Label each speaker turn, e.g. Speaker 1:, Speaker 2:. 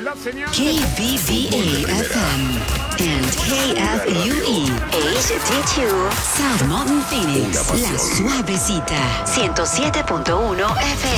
Speaker 1: KBVA-FM and KFUE HD2 South Mountain, Phoenix, La Suavecita 107.1 FM.